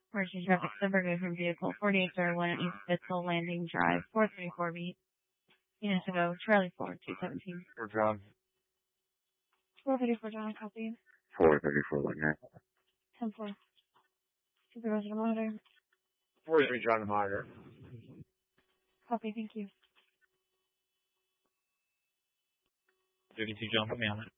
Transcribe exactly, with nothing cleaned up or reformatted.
Emergency traffic suburban from vehicle forty-eight thirty-one at East Bissell Landing Drive, four thirty-four beat. Units to go, Charlie four, two seventeen. For John. four thirty-four, John, copy. four thirty-four, one nine. ten four. Supervisor monitor. forty-three, John, the monitor. Copy, thank you. thirty-two, John, put me on it.